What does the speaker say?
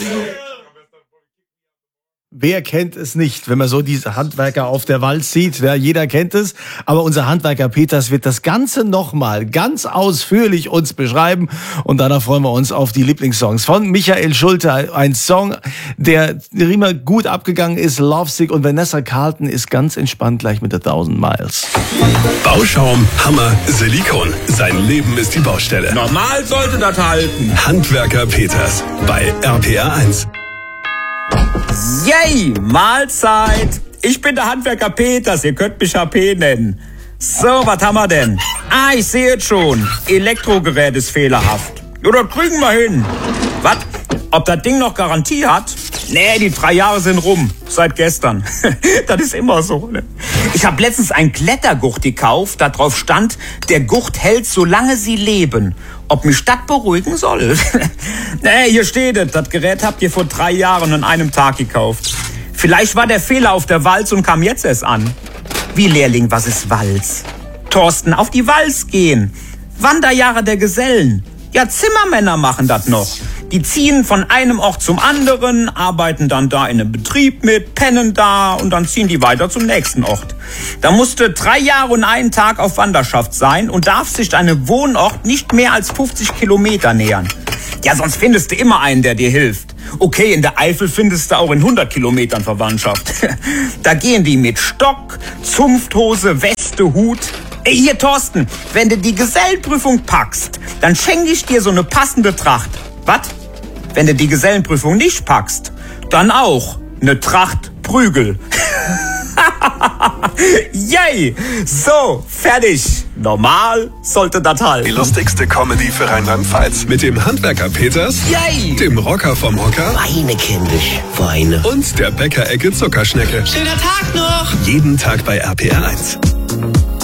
Wer kennt es nicht, wenn man so diese Handwerker auf der Walz sieht? Ja, jeder kennt es. Aber unser Handwerker Peters wird das Ganze nochmal ganz ausführlich uns beschreiben. Und danach freuen wir uns auf die Lieblingssongs von Michael Schulte. Ein Song, der immer gut abgegangen ist, Lovesick. Und Vanessa Carlton ist ganz entspannt gleich mit der 1000 Miles. Bauschaum, Hammer, Silikon. Sein Leben ist die Baustelle. Normal sollte das halten. Handwerker Peters bei RPR 1. Yay, Mahlzeit. Ich bin der Handwerker Peters, ihr könnt mich HP nennen. So, was haben wir denn? Ich sehe es schon. Elektrogerät ist fehlerhaft. Ja, das kriegen wir hin. Was? Ob das Ding noch Garantie hat? Nee, die 3 Jahre sind rum. Seit gestern. Das ist immer so, ne? Ich habe letztens einen Klettergurt gekauft, da drauf stand, der Gurt hält, solange sie leben. Ob mich das beruhigen soll? Nee, hier steht es. Das Gerät habt ihr vor 3 Jahren an einem Tag gekauft. Vielleicht war der Fehler auf der Walz und kam jetzt erst an. Wie, Lehrling, was ist Walz? Thorsten, auf die Walz gehen. Wanderjahre der Gesellen. Ja, Zimmermänner machen das noch. Die ziehen von einem Ort zum anderen, arbeiten dann da in einem Betrieb mit, pennen da und dann ziehen die weiter zum nächsten Ort. Da musste 3 Jahre und einen Tag auf Wanderschaft sein und darf sich deinem Wohnort nicht mehr als 50 Kilometer nähern. Ja, sonst findest du immer einen, der dir hilft. Okay, in der Eifel findest du auch in 100 Kilometern Verwandtschaft. Da gehen die mit Stock, Zunfthose, Weste, Hut. Ey, hier, Thorsten, wenn du die Gesellenprüfung packst, dann schenke ich dir so eine passende Tracht. Was? Wenn du die Gesellenprüfung nicht packst, dann auch eine Tracht Prügel. Yay! So, fertig. Normal sollte das halt. Die lustigste Comedy für Rheinland-Pfalz mit dem Handwerker Peters, Yay! dem Rocker vom Hocker Weine, kindisch, Weine. und der Bäckerecke Zuckerschnecke. Schöner Tag noch! Jeden Tag bei RPR 1.